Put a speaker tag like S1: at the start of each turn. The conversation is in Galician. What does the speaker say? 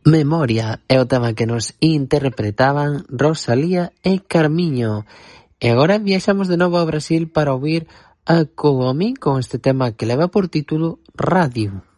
S1: Memoria é o tema que nos interpretaban Rosalía e Carmiño. E agora viaxamos de novo ao Brasil para ouvir a Cogomi con este tema que leva por título Radio.